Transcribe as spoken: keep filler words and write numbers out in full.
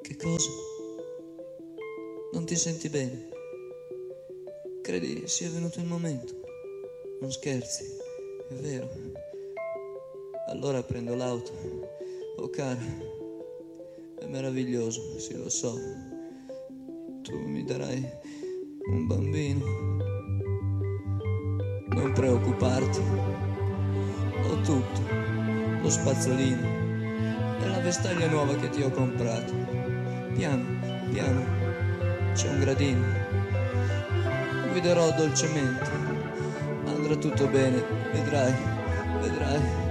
Che cosa? Non ti senti bene? Credi sia venuto il momento? Non scherzi, è vero. Allora prendo l'auto. Oh cara, è meraviglioso, sì lo so. Tu mi darai un bambino. Non preoccuparti. Ho tutto. Lo spazzolino e la vestaglia nuova che ti ho comprato. Piano, piano, c'è un gradino. Guiderò dolcemente. Andrà tutto bene, vedrai, vedrai.